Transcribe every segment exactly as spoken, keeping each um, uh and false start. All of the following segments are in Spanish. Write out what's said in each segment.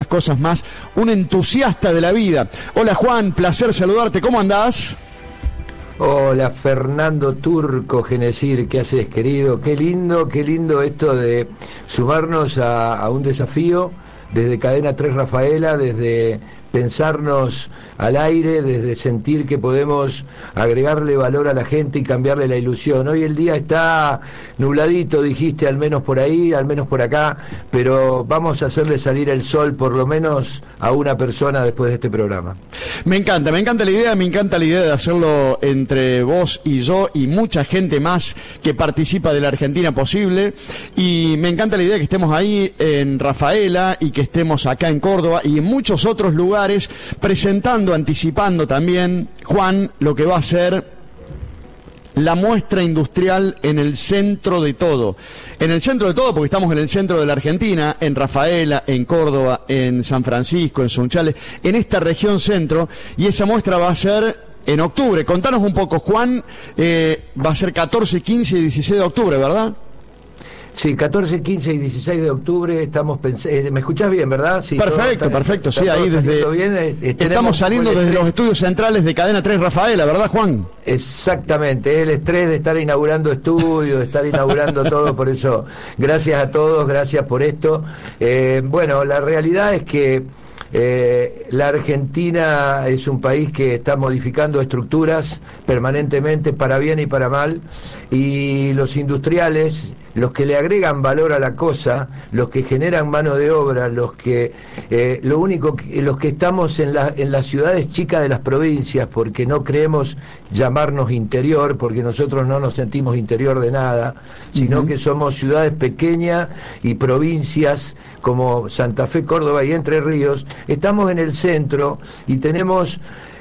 cosas más, un entusiasta de la vida. Hola Juan, placer saludarte, ¿cómo andás? Hola Fernando Turco Genesir, ¿qué haces, querido? Qué lindo, qué lindo esto de sumarnos a, a un desafío desde Cadena tres Rafaela, desde pensarnos al aire, desde sentir que podemos agregarle valor a la gente y cambiarle la ilusión. Hoy el día está nubladito, dijiste, al menos por ahí, al menos por acá, pero vamos a hacerle salir el sol por lo menos a una persona después de este programa. Me encanta, me encanta la idea, me encanta la idea de hacerlo entre vos y yo y mucha gente más que participa de la Argentina Posible, y me encanta la idea de que estemos ahí en Rafaela y que estemos acá en Córdoba y en muchos otros lugares presentando, anticipando también, Juan, lo que va a ser la muestra industrial en el centro de todo. En el centro de todo, porque estamos en el centro de la Argentina, en Rafaela, en Córdoba, en San Francisco, en Sunchales, en esta región centro, y esa muestra va a ser en octubre. Contanos un poco, Juan, eh, va a ser catorce, quince y dieciséis de octubre, ¿verdad? Sí, catorce, quince y dieciséis de octubre estamos pensando... ¿Me escuchás bien, verdad? Sí, perfecto, está, perfecto, está sí, ahí desde... Bien, eh, estamos saliendo desde los estudios centrales de Cadena tres Rafaela, ¿verdad, Juan? Exactamente, el estrés de estar inaugurando estudios, de estar inaugurando todo, por eso, gracias a todos, gracias por esto. Eh, bueno, la realidad es que Eh, la Argentina es un país que está modificando estructuras permanentemente para bien y para mal, y los industriales, los que le agregan valor a la cosa, los que generan mano de obra, los que eh, lo único que, los que estamos en, la, en las ciudades chicas de las provincias, porque no creemos llamarnos interior, porque nosotros no nos sentimos interior de nada, sino uh-huh. que somos ciudades pequeñas y provincias como Santa Fe, Córdoba y Entre Ríos. Estamos en el centro y tenemos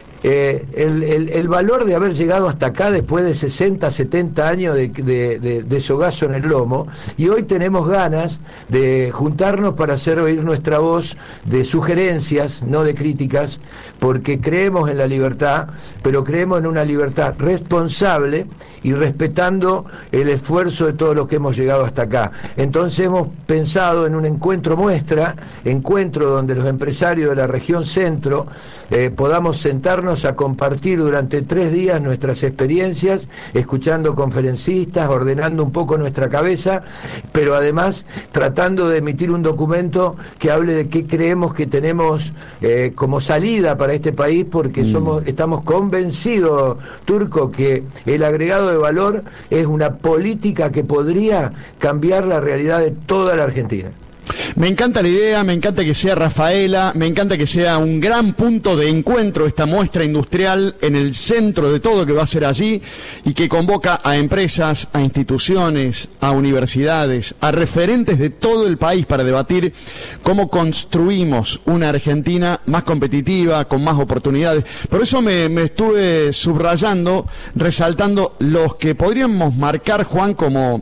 eh, el, el, el valor de haber llegado hasta acá después de sesenta, setenta años de, de, de, de sogazo en el lomo, y hoy tenemos ganas de juntarnos para hacer oír nuestra voz de sugerencias, no de críticas, porque creemos en la libertad, pero creemos en una libertad responsable y respetando el esfuerzo de todos los que hemos llegado hasta acá. Entonces hemos pensado en un encuentro muestra, encuentro donde los empresarios de la región centro eh, podamos sentarnos a compartir durante tres días nuestras experiencias, escuchando conferencistas, ordenando un poco nuestra cabeza, pero además tratando de emitir un documento que hable de qué creemos que tenemos eh, como salida para este país, porque mm. somos, estamos convencidos, Turco, que el agregado de valor es una política que podría cambiar la realidad de toda la Argentina. Me encanta la idea, me encanta que sea Rafaela, me encanta que sea un gran punto de encuentro esta muestra industrial en el centro de todo que va a ser allí, y que convoca a empresas, a instituciones, a universidades, a referentes de todo el país para debatir cómo construimos una Argentina más competitiva, con más oportunidades. Por eso me, me estuve subrayando, resaltando los que podríamos marcar, Juan, como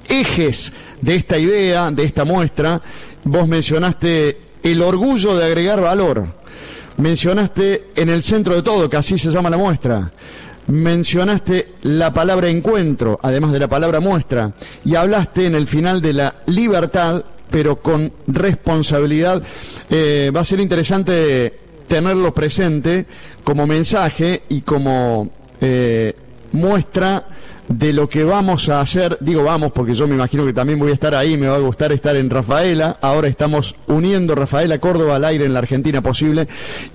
ejes de esta idea, de esta muestra. Vos mencionaste el orgullo de agregar valor, mencionaste en el centro de todo, que así se llama la muestra, mencionaste la palabra encuentro, además de la palabra muestra, y hablaste en el final de la libertad, pero con responsabilidad. Eh, va a ser interesante tenerlo presente como mensaje y como eh, muestra de lo que vamos a hacer. Digo vamos porque yo me imagino que también voy a estar ahí, me va a gustar estar en Rafaela. Ahora estamos uniendo Rafaela, Córdoba al aire en la Argentina Posible,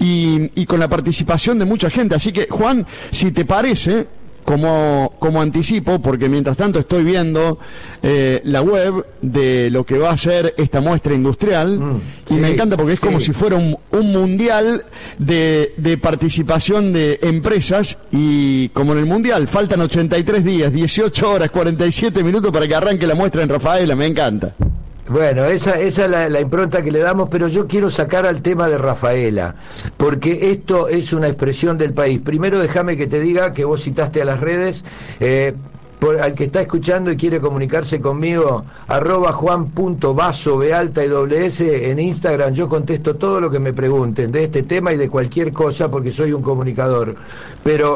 y, y con la participación de mucha gente. Así que, Juan, si te parece, como, como anticipo, porque mientras tanto estoy viendo eh, la web de lo que va a ser esta muestra industrial, mm, y sí, me encanta porque es sí. como si fuera un, un mundial de, de participación de empresas, y como en el mundial faltan ochenta y tres días, dieciocho horas, cuarenta y siete minutos para que arranque la muestra en Rafaela. Me encanta. Bueno, esa, esa es la, la impronta que le damos, pero yo quiero sacar al tema de Rafaela, porque esto es una expresión del país. Primero déjame que te diga que vos citaste a las redes, eh, por, al que está escuchando y quiere comunicarse conmigo, arroba juan.vaso, B alta y doble S, en Instagram. Yo contesto todo lo que me pregunten de este tema y de cualquier cosa, porque soy un comunicador. Pero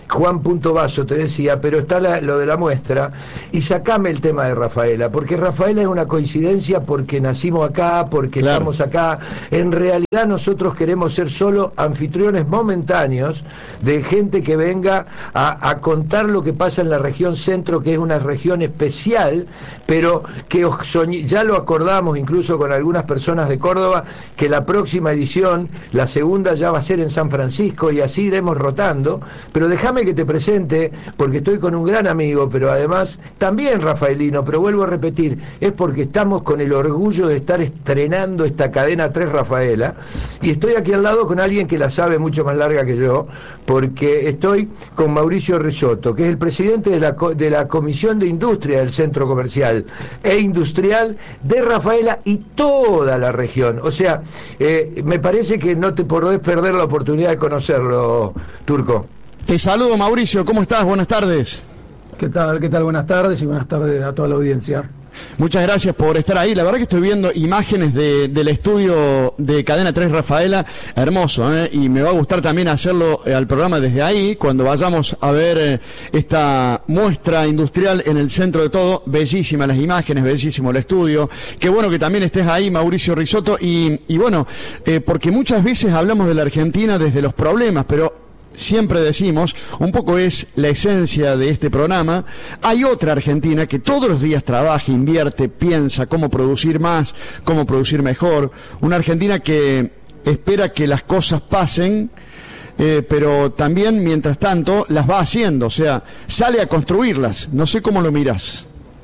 Juan Punto Vaso te decía, pero está la, lo de la muestra, y sacame el tema de Rafaela, porque Rafaela es una coincidencia porque nacimos acá, porque claro. estamos acá. En realidad nosotros queremos ser solo anfitriones momentáneos de gente que venga a, a contar lo que pasa en la región centro, que es una región especial, pero que ya lo acordamos incluso con algunas personas de Córdoba, que la próxima edición, la segunda, ya va a ser en San Francisco, y así iremos rotando. Pero déjame que te presente, porque estoy con un gran amigo, pero además también rafaelino, pero vuelvo a repetir, es porque estamos con el orgullo de estar estrenando esta cadena tres Rafaela, y estoy aquí al lado con alguien que la sabe mucho más larga que yo, porque estoy con Mauricio Risotto, que es el presidente de la, de la Comisión de Industria del Centro Comercial e Industrial de Rafaela y toda la región. O sea, eh, me parece que no te podés perder la oportunidad de conocerlo, Turco. Te saludo, Mauricio, ¿cómo estás? Buenas tardes. ¿Qué tal? ¿Qué tal? Buenas tardes y buenas tardes a toda la audiencia. Muchas gracias por estar ahí. La verdad que estoy viendo imágenes de, del estudio de Cadena tres Rafaela, hermoso, ¿eh? Y me va a gustar también hacerlo eh, al programa desde ahí, cuando vayamos a ver eh, esta muestra industrial en el centro de todo. Bellísimas las imágenes, bellísimo el estudio. Qué bueno que también estés ahí, Mauricio Risotto, y, y bueno, eh, porque muchas veces hablamos de la Argentina desde los problemas, pero siempre decimos, un poco es la esencia de este programa, hay otra Argentina que todos los días trabaja, invierte, piensa cómo producir más, cómo producir mejor, una Argentina que espera que las cosas pasen, eh, pero también, mientras tanto, las va haciendo, o sea, sale a construirlas. No sé cómo lo mirás.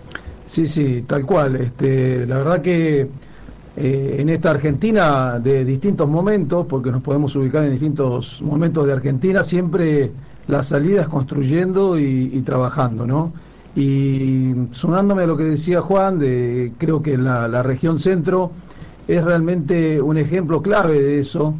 Sí, sí, tal cual. Este, la verdad que Eh, en esta Argentina de distintos momentos, porque nos podemos ubicar en distintos momentos de Argentina, siempre la salida es construyendo y, y trabajando, ¿no? Y sumándome a lo que decía Juan, de, creo que la, la región centro es realmente un ejemplo clave de eso,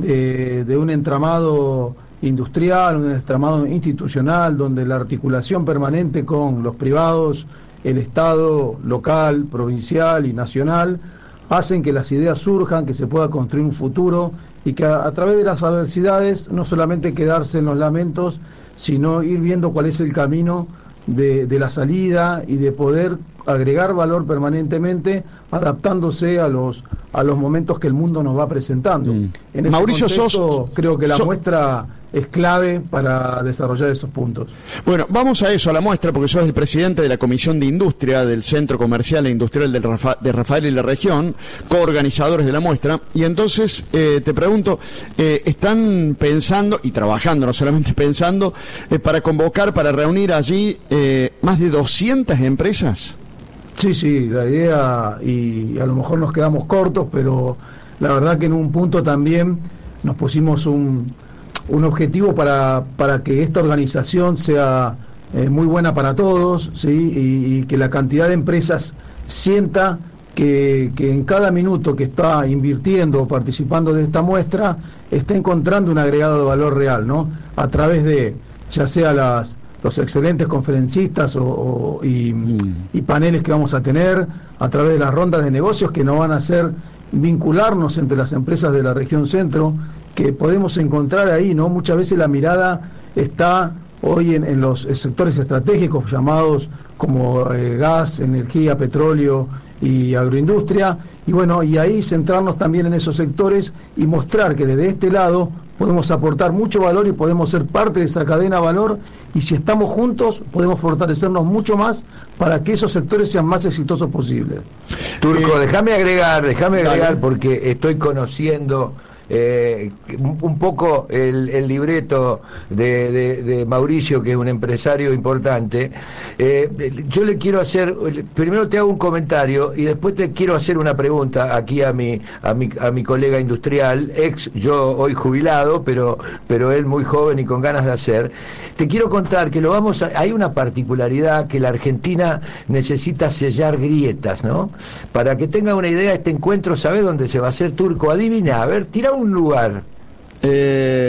de, de un entramado industrial, un entramado institucional, donde la articulación permanente con los privados, el Estado local, provincial y nacional, hacen que las ideas surjan, que se pueda construir un futuro y que a, a través de las adversidades no solamente quedarse en los lamentos, sino ir viendo cuál es el camino de, de la salida y de poder agregar valor permanentemente, adaptándose a los a los momentos que el mundo nos va presentando. Mm. En ese Mauricio, contexto, sos, creo que la sos... muestra es clave para desarrollar esos puntos. Bueno, vamos a eso, a la muestra, porque sos el presidente de la Comisión de Industria del Centro Comercial e Industrial de, Rafa, de Rafaela y la región, coorganizadores de la muestra, y entonces eh, te pregunto, eh, ¿están pensando, y trabajando, no solamente pensando, eh, para convocar, para reunir allí eh, más de doscientas empresas? Sí, sí, la idea, y a lo mejor nos quedamos cortos, pero la verdad que en un punto también nos pusimos un, un objetivo para, para que esta organización sea eh, muy buena para todos, ¿sí? y, y que la cantidad de empresas sienta que, que en cada minuto que está invirtiendo o participando de esta muestra, está encontrando un agregado de valor real, ¿no? A través de, ya sea las los excelentes conferencistas o, o, y, mm. y paneles que vamos a tener, a través de las rondas de negocios que nos van a hacer vincularnos entre las empresas de la región centro, que podemos encontrar ahí, ¿no? Muchas veces la mirada está hoy en, en los sectores estratégicos llamados como eh, gas, energía, petróleo y agroindustria, y bueno, y ahí centrarnos también en esos sectores y mostrar que desde este lado podemos aportar mucho valor y podemos ser parte de esa cadena de valor, y si estamos juntos podemos fortalecernos mucho más para que esos sectores sean más exitosos posibles. Turco, eh, déjame agregar, déjame agregar porque estoy conociendo Eh, un poco el, el libreto de, de, de Mauricio, que es un empresario importante. Eh, yo le quiero hacer, primero te hago un comentario y después te quiero hacer una pregunta aquí a mi a mi, a mi colega industrial, ex, yo hoy jubilado, pero, pero él muy joven y con ganas de hacer. Te quiero contar que lo vamos a, hay una particularidad que la Argentina necesita sellar grietas, ¿no? Para que tenga una idea, este encuentro, ¿sabés dónde se va a hacer, Turco? Adivina, a ver, tira un lugar. Eh,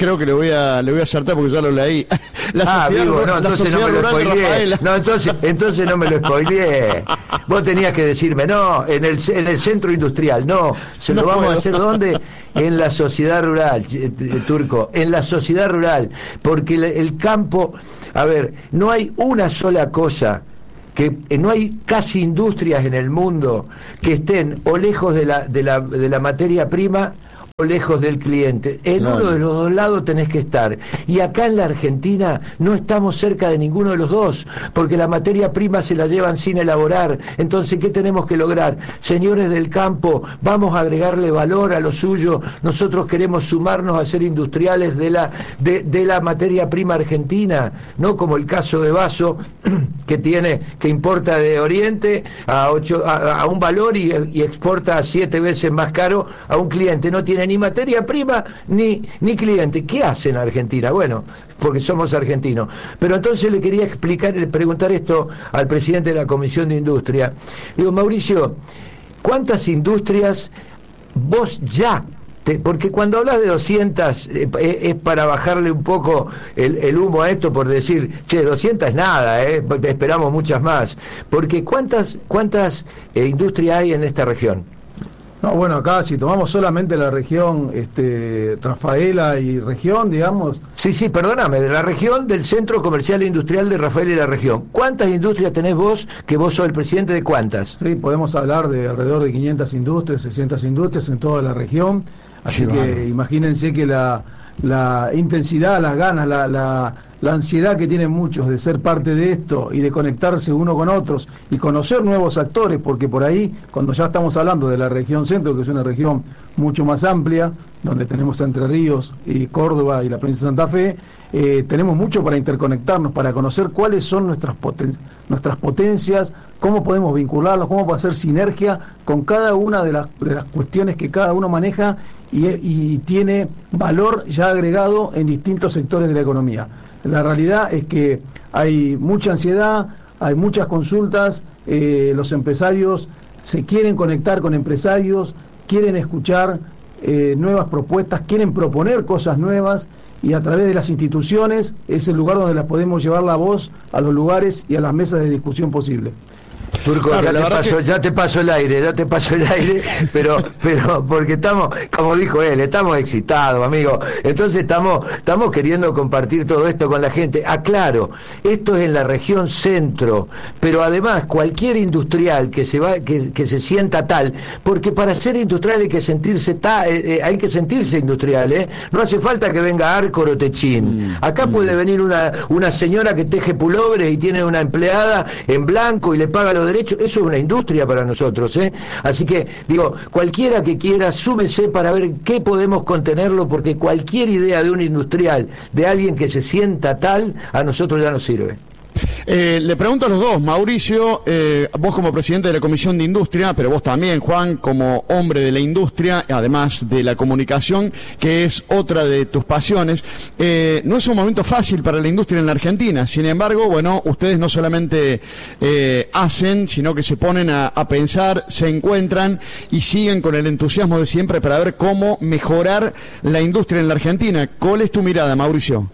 creo que le voy a le voy a acertar porque ya lo leí. La ah, sociedad, vivo, no, la entonces sociedad no me lo rural de spoileé. Rafaela. No, entonces, entonces no me lo spoileé. Vos tenías que decirme, no, en el, en el centro industrial, no, se lo No vamos puedo. a hacer ¿dónde? En la sociedad rural, Turco, en la sociedad rural, porque el, el campo, a ver, no hay una sola cosa, que eh, no hay casi industrias en el mundo que estén o lejos de la, de la, de la materia prima o lejos del cliente. En Claro. uno de los dos lados tenés que estar. Y acá en la Argentina no estamos cerca de ninguno de los dos, porque la materia prima se la llevan sin elaborar. Entonces, ¿qué tenemos que lograr? Señores del campo, vamos a agregarle valor a lo suyo. Nosotros queremos sumarnos a ser industriales de la, de, de la materia prima argentina, no como el caso de Vaso, que tiene, que importa de Oriente a, ocho, a, a un valor y, y exporta a siete veces más caro a un cliente. No tiene ni materia prima ni, ni cliente. ¿Qué hace en Argentina? Bueno, porque somos argentinos. Pero entonces le quería explicar, preguntar esto al presidente de la Comisión de Industria. Digo, Mauricio, ¿cuántas industrias vos ya? Te, porque cuando hablas de doscientas eh, es para bajarle un poco el, el humo a esto, por decir, che, doscientas es nada, eh, esperamos muchas más. Porque ¿cuántas, cuántas eh, industrias hay en esta región? No, bueno, acá si tomamos solamente la región este, Rafaela y región, digamos... Sí, sí, perdóname, de la región del Centro Comercial e Industrial de Rafaela y la región. ¿Cuántas industrias tenés vos, que vos sos el presidente de cuántas? Sí, podemos hablar de alrededor de quinientas industrias, seiscientas industrias en toda la región. Así Qué que bárbaro. imagínense que la, la intensidad, las ganas, la, la, la ansiedad que tienen muchos de ser parte de esto y de conectarse uno con otros y conocer nuevos actores, porque por ahí, cuando ya estamos hablando de la región centro, que es una región mucho más amplia, donde tenemos Entre Ríos y Córdoba y la provincia de Santa Fe, eh, tenemos mucho para interconectarnos, para conocer cuáles son nuestras, poten nuestras potencias, cómo podemos vincularlos, cómo podemos hacer sinergia con cada una de las, de las cuestiones que cada uno maneja y, y tiene valor ya agregado en distintos sectores de la economía. La realidad es que hay mucha ansiedad, hay muchas consultas, eh, los empresarios se quieren conectar con empresarios, quieren escuchar eh, nuevas propuestas, quieren proponer cosas nuevas y a través de las instituciones es el lugar donde las podemos llevar la voz a los lugares y a las mesas de discusión posible. Turco, Claro, ya, la te verdad paso, que- ya te paso el aire, ya te paso el aire, pero, pero porque estamos, como dijo él, estamos excitados, amigo. Entonces estamos, estamos queriendo compartir todo esto con la gente. Aclaro, esto es en la región centro, pero además cualquier industrial que se va, que, que se sienta tal, porque para ser industrial hay que sentirse ta, eh, eh, hay que sentirse industrial, ¿eh? No hace falta que venga Arcor o Techín. Acá puede venir una, una señora que teje pulobres y tiene una empleada en blanco y le paga los derechos. Eso es una industria para nosotros, ¿eh? Así que, digo, cualquiera que quiera, súmese para ver qué podemos contenerlo, porque cualquier idea de un industrial, de alguien que se sienta tal, a nosotros ya nos sirve. Eh, le pregunto a los dos, Mauricio, eh, vos como presidente de la Comisión de Industria, pero vos también, Juan, como hombre de la industria, además de la comunicación, que es otra de tus pasiones. Eh, no es un momento fácil para la industria en la Argentina, sin embargo, bueno, ustedes no solamente eh, hacen, sino que se ponen a, a pensar, se encuentran y siguen con el entusiasmo de siempre para ver cómo mejorar la industria en la Argentina. ¿Cuál es tu mirada, Mauricio?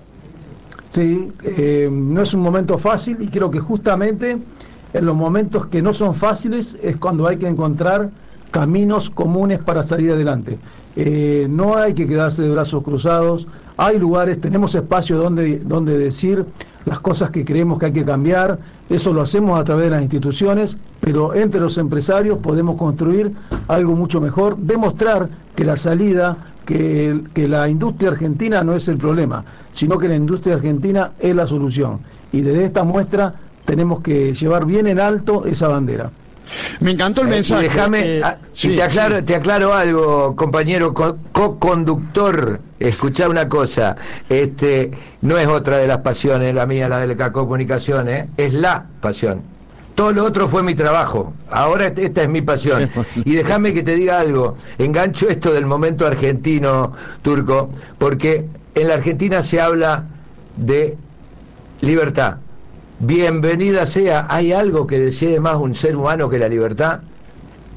Sí, eh, no es un momento fácil y creo que justamente en los momentos que no son fáciles es cuando hay que encontrar caminos comunes para salir adelante. Eh, no hay que quedarse de brazos cruzados, hay lugares, tenemos espacio donde, donde decir las cosas que creemos que hay que cambiar, eso lo hacemos a través de las instituciones, pero entre los empresarios podemos construir algo mucho mejor, demostrar que la salida, que, que la industria argentina no es el problema, sino que la industria argentina es la solución. Y desde esta muestra tenemos que llevar bien en alto esa bandera. Me encantó el Eh, mensaje. y déjame, eh, ah, sí, y te aclaro, sí. te aclaro algo, compañero co- co-conductor. Escuchá una cosa, este, no es otra de las pasiones, la mía, la de la comunicación, ¿eh? Es la pasión. Todo lo otro fue mi trabajo, ahora esta, esta es mi pasión. Y déjame que te diga algo, engancho esto del momento argentino, Turco, porque en la Argentina se habla de libertad. Bienvenida sea, ¿hay algo que desee más un ser humano que la libertad?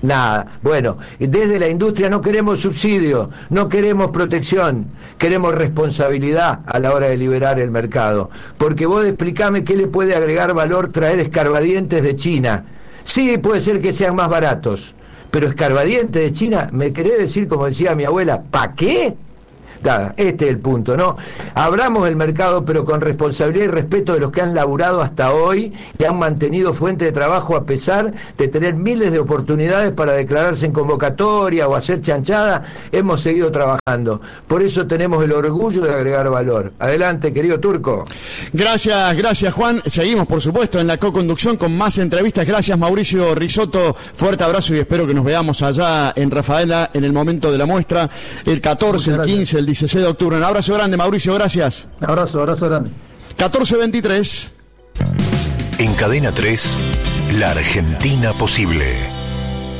Nada. Bueno, desde la industria no queremos subsidio, no queremos protección, queremos responsabilidad a la hora de liberar el mercado. Porque vos explicame qué le puede agregar valor traer escarbadientes de China. Sí, puede ser que sean más baratos, pero escarbadientes de China, ¿me querés decir, como decía mi abuela, ¿pa' qué? Nada, este es el punto, ¿no? Abramos el mercado, pero con responsabilidad y respeto de los que han laburado hasta hoy y han mantenido fuente de trabajo a pesar de tener miles de oportunidades para declararse en convocatoria o hacer chanchada. Hemos seguido trabajando. Por eso tenemos el orgullo de agregar valor. Adelante, querido Turco. Gracias, gracias, Juan. Seguimos, por supuesto, en la co-conducción con más entrevistas. Gracias, Mauricio Risotto. Fuerte abrazo y espero que nos veamos allá en Rafaela en el momento de la muestra, el catorce, el quince, el dieciséis de octubre. Un abrazo grande, Mauricio, gracias. Un abrazo, abrazo grande. catorce veintitrés. En Cadena tres, la Argentina posible.